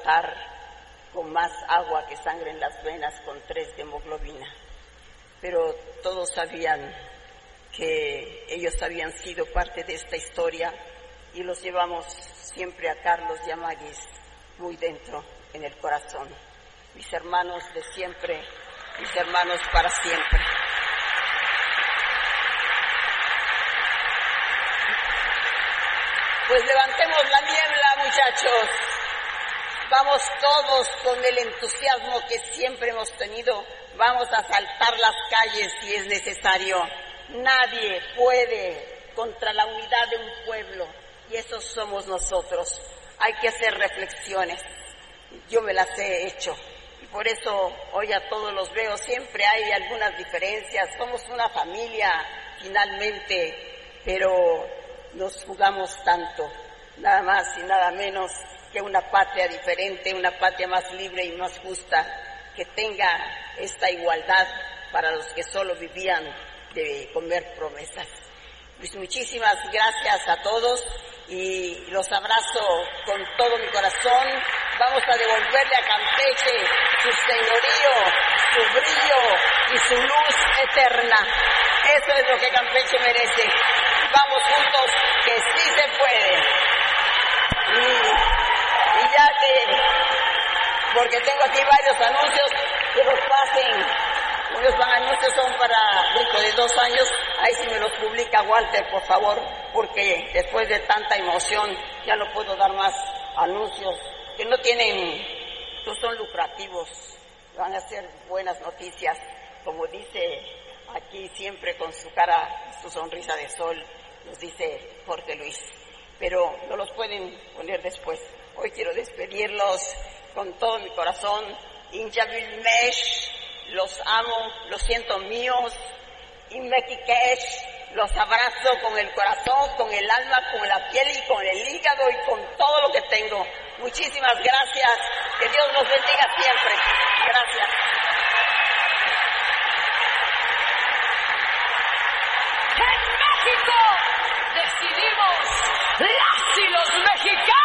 trabajar con más agua que sangre en las venas, con 3 de hemoglobina. Pero todos sabían que ellos habían sido parte de esta historia y los llevamos siempre a Carlos y a Maguis muy dentro, en el corazón. Mis hermanos de siempre, mis hermanos para siempre. Pues levantemos la niebla, muchachos. Vamos todos con el entusiasmo que siempre hemos tenido. Vamos a saltar las calles si es necesario. Nadie puede contra la unidad de un pueblo y esos somos nosotros. Hay que hacer reflexiones. Yo me las he hecho y por eso hoy a todos los veo. Siempre hay algunas diferencias. Somos una familia finalmente, pero nos jugamos tanto, nada más y nada menos que una patria diferente, una patria más libre y más justa, que tenga esta igualdad para los que solo vivían de comer promesas. Pues muchísimas gracias a todos y los abrazo con todo mi corazón. Vamos a devolverle a Campeche su señorío, su brillo y su luz eterna. Eso es lo que Campeche merece. Vamos juntos, que sí se puede. Y ya que, porque tengo aquí varios anuncios, que los pasen. Los anuncios son para dentro de 2 años. Ahí sí me los publica Walter, por favor, porque después de tanta emoción ya no puedo dar más anuncios que no son lucrativos. Van a ser buenas noticias, como dice aquí siempre con su cara, su sonrisa de sol, nos dice Jorge Luis. Pero no los pueden poner después. Hoy quiero despedirlos con todo mi corazón. Injavilmesh, los amo, los siento míos. Inmequikesh, los abrazo con el corazón, con el alma, con la piel y con el hígado y con todo lo que tengo. Muchísimas gracias. Que Dios nos bendiga siempre. Gracias. En México decidimos las y los mexicanos.